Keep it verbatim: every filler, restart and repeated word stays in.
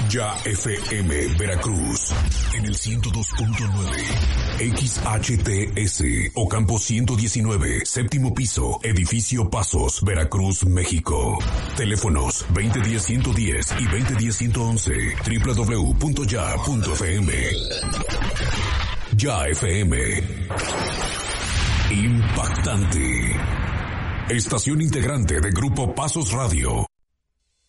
Ya F M Veracruz en el ciento dos punto nueve, X H T S Ocampo ciento diecinueve, séptimo piso, edificio Pasos, Veracruz, México. Teléfonos veinte diez ciento diez y veinte diez ciento once, doble u doble u doble u punto ya punto f m. Ya F M. Impactante. Estación integrante de Grupo Pasos Radio.